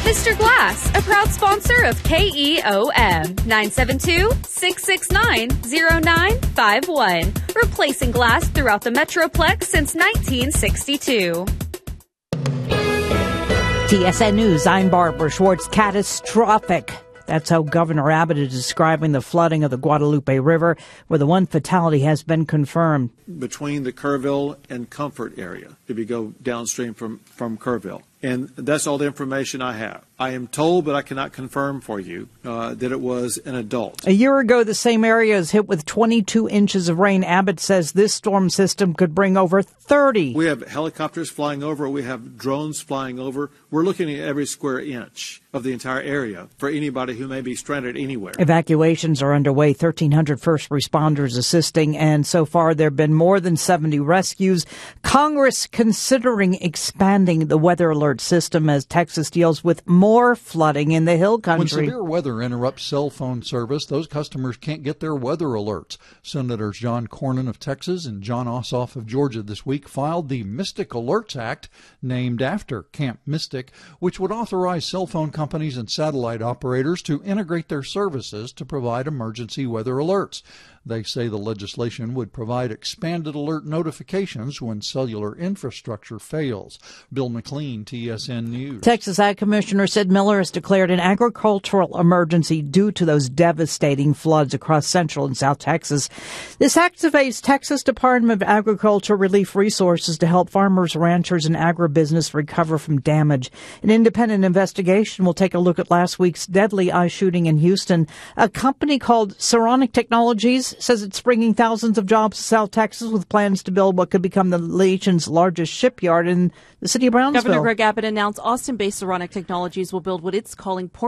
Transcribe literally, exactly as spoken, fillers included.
Mister Glass, a proud sponsor of K E O M, nine seven two, six six nine, zero nine five one. Replacing glass throughout the Metroplex since nineteen sixty-two. T S N News, I'm Barbara Schwartz. Catastrophic. That's how Governor Abbott is describing the flooding of the Guadalupe River, where the one fatality has been confirmed. Between the Kerrville and Comfort area, if you go downstream from, from Kerrville. And that's all the information I have. I am told, but I cannot confirm for you, uh, that it was an adult. A year ago, the same area is hit with twenty-two inches of rain. Abbott says this storm system could bring over thirty. We have helicopters flying over. We have drones flying over. We're looking at every square inch of the entire area for anybody who may be stranded anywhere. Evacuations are underway. thirteen hundred first responders assisting, and so far there have been more than seventy rescues. Congress considering expanding the weather alert system as Texas deals with more flooding in the Hill Country. When severe weather interrupts cell phone service, those customers can't get their weather alerts. Senators John Cornyn of Texas and John Ossoff of Georgia this week filed the Mystic Alerts Act, named after Camp Mystic, which would authorize cell phone companies and satellite operators to integrate their services to provide emergency weather alerts. They say the legislation would provide expanded alert notifications when cellular infrastructure fails. Bill McLean, T S N News. Texas Ag Commissioner Sid Miller has declared an agricultural emergency due to those devastating floods across central and south Texas. This activates Texas Department of Agriculture relief resources to help farmers, ranchers, and agribusiness recover from damage. An independent investigation will take a look at last week's deadly ICE shooting in Houston. A company called Saronic Technologies says it's bringing thousands of jobs to South Texas with plans to build what could become the nation's largest shipyard in the city of Brownsville. Governor Greg Abbott announced Austin-based Saronic Technologies will build what it's calling